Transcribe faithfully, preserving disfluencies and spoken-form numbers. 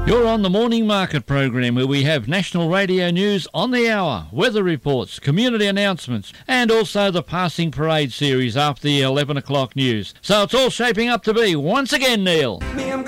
You're on the Morning Market program, where we have national radio news on the hour, weather reports, community announcements, and also the Passing Parade series after the eleven o'clock news. So it's all shaping up to be, once again, Neil.